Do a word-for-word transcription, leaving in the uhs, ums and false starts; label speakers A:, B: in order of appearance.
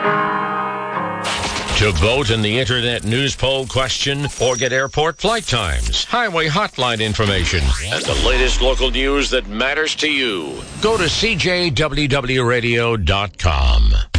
A: To vote in the Internet News Poll question or get airport flight times, highway hotline information, and the latest local news that matters to you, go to C J W W radio dot com.